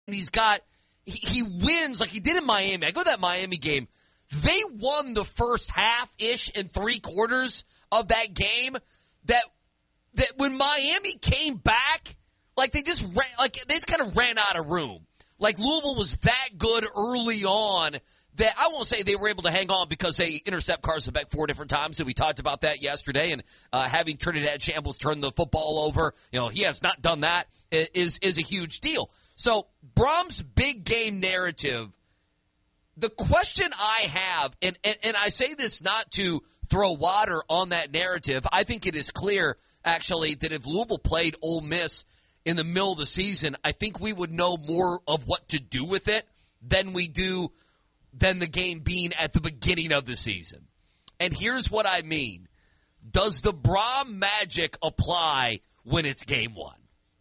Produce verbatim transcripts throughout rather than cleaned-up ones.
he's got he, he wins like he did in Miami. I go to that Miami game. They won the first half-ish and three quarters of that game. That that when Miami came back, like they just ran, like they just kind of ran out of room. Like Louisville was that good early on that I won't say they were able to hang on because they intercept Carson Beck four different times, and we talked about that yesterday. And uh, having Trinidad Shambles turn the football over, you know, he has not done that is is a huge deal. So Brohm's big game narrative. The question I have, and, and, and I say this not to throw water on that narrative. I think it is clear, actually, that if Louisville played Ole Miss in the middle of the season, I think we would know more of what to do with it than we do than the game being at the beginning of the season. And here's what I mean. Does the Brohm magic apply when it's game one?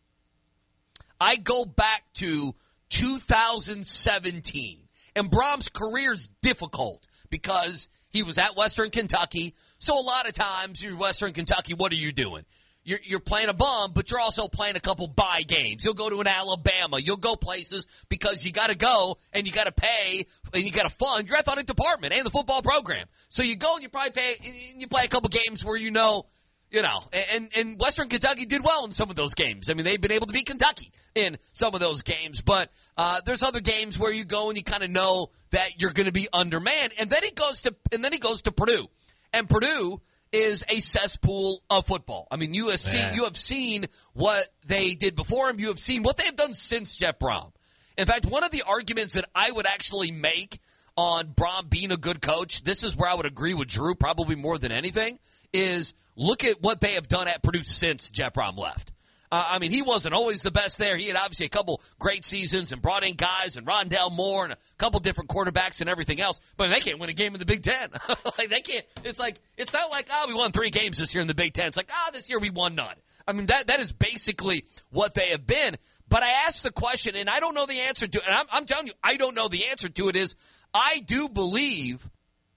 I go back to two thousand seventeen. And Brohm's career is difficult because he was at Western Kentucky. So a lot of times you're Western Kentucky, what are you doing? You're, you're playing a bum, but you're also playing a couple bye games. You'll go to an Alabama. You'll go places because you got to go and you got to pay and you got to fund your athletic department and the football program. So you go and you probably pay, and you play a couple games where you know, you know, and, and Western Kentucky did well in some of those games. I mean, they've been able to beat Kentucky in some of those games. But uh, there's other games where you go and you kind of know that you're going to be undermanned. And then he goes to and then he goes to Purdue. And Purdue is a cesspool of football. I mean, you have seen, you have seen what they did before him. You have seen what they have done since Jeff Brohm. In fact, one of the arguments that I would actually make on Brohm being a good coach, this is where I would agree with Drew probably more than anything, is look at what they have done at Purdue since Jeff Brohm left. Uh, I mean, he wasn't always the best there. He had obviously a couple great seasons and brought in guys and Rondell Moore and a couple different quarterbacks and everything else. But they can't win a game in the Big Ten. Like they can't. It's like it's not like oh we won three games this year in the Big Ten. It's like ah oh, this year we won none. I mean that that is basically what they have been. But I asked the question and I don't know the answer to it. And I'm, I'm telling you, I don't know the answer to it. Is I do believe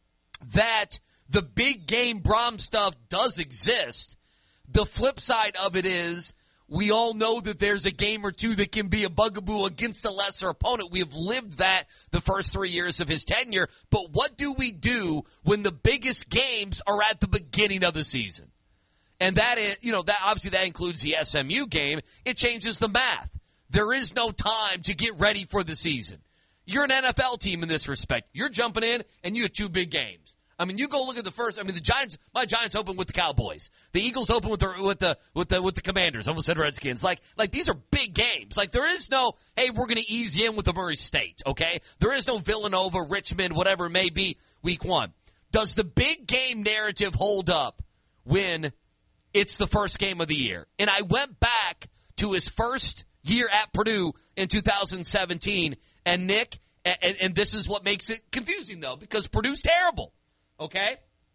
that the big game Brohm stuff does exist. The flip side of it is we all know that there's a game or two that can be a bugaboo against a lesser opponent. We have lived that the first three years of his tenure. But what do we do when the biggest games are at the beginning of the season? And that is, you know, that obviously that includes the S M U game. It changes the math. There is no time to get ready for the season. You're an N F L team in this respect. You're jumping in and you have two big games. I mean, you go look at the first. I mean, the Giants. My Giants open with the Cowboys. The Eagles open with the with the with the with the Commanders. I almost said Redskins. Like like these are big games. Like there is no hey, we're going to ease you in with the Murray State. Okay, there is no Villanova, Richmond, whatever it may be. Week one. Does the big game narrative hold up when it's the first game of the year? And I went back to his first year at Purdue in two thousand seventeen, and Nick, and, and this is what makes it confusing though, because Purdue's terrible. Okay?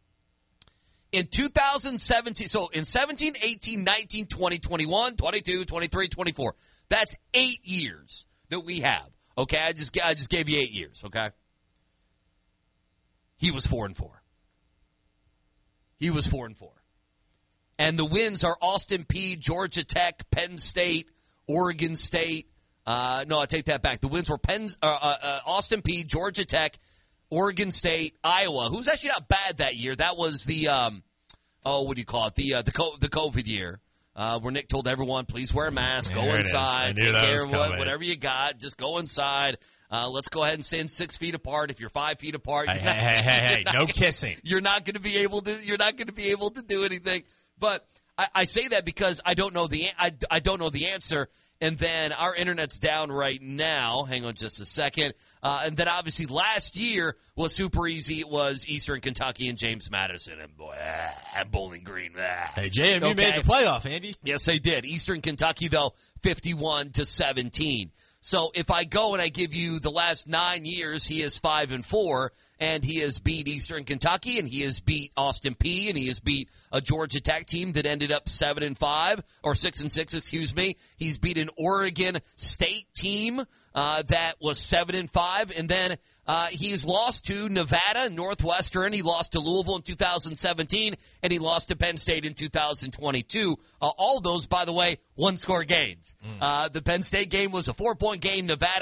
In two thousand seventeen, so in seventeen, eighteen, nineteen, twenty, twenty-one, twenty-two, twenty-three, twenty-four. That's eight years that we have. Okay? I just I just gave you eight years, okay? He was four and four. He was four and four. And the wins are Austin Peay, Georgia Tech, Penn State, Oregon State. Uh, no, I take that back. The wins were Penn, uh, uh, Austin Peay, Georgia Tech, Oregon State, Iowa, who's actually not bad that year. That was the, um, oh, what do you call it? The uh, the, co- the COVID year uh, where Nick told everyone, please wear a mask, there go inside, take care of what, whatever you got, just go inside. Uh, let's go ahead and stand six feet apart. If you're five feet apart, hey, not, hey, hey, hey, no gonna, kissing. You're not going to be able to. You're not going to be able to do anything. But I, I say that because I don't know the I, I don't know the answer. And then our internet's down right now. Hang on just a second. Uh, and then obviously last year was super easy. It was Eastern Kentucky and James Madison and boy, ah, Bowling Green. Ah. Hey, J M, you okay. made the playoff, Andy. Yes, they did. Eastern Kentucky, though, fifty-one to seventeen. So if I go and I give you the last nine years, he is five and four, and he has beat Eastern Kentucky, and he has beat Austin Peay, and he has beat a Georgia Tech team that ended up seven and five or six and six, excuse me. He's beat an Oregon State team uh, that was seven and five, and then uh, he's lost to Nevada, Northwestern. He lost to Louisville in two thousand seventeen, and he lost to Penn State in two thousand twenty-two. Uh, all those, by the way, one-score games. Mm. Uh, the Penn State game was a four-point game. Nevada